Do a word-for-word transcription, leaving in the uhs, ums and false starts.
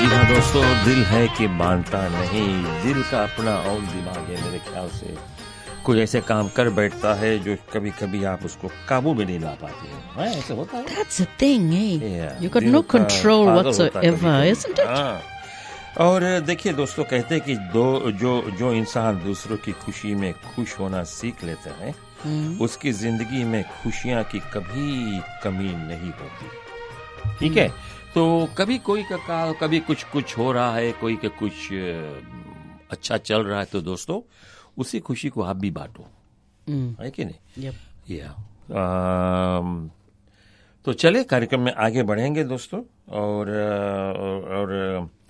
जी हाँ दोस्तों, दिल है कि मानता नहीं, दिल का अपना और दिमाग है। मेरे ख्याल से कोई ऐसे काम कर बैठता है जो कभी कभी आप उसको काबू में नहीं ला पाते हो। हाँ, ऐसे होता है। That's the thing, eh? Yeah, You got दिल no का control पागल होता है whatsoever, कभी-कभी। isn't it? हाँ। और देखिए दोस्तों, कहते हैं कि दो जो जो इंसान दूसरों की खुशी में खुश होना सीख लेता है, Hmm. उसकी जिंदगी में खुशियां की कभी कमी नहीं होती। ठीक है, तो कभी कोई का का- कभी कुछ कुछ हो रहा है, कोई का कुछ अ, अच्छा चल रहा है, तो दोस्तों उसी खुशी को आप भी बांटो, Mm. है कि नहीं? Yep. या अम, तो चले कार्यक्रम में आगे बढ़ेंगे दोस्तों। और और, और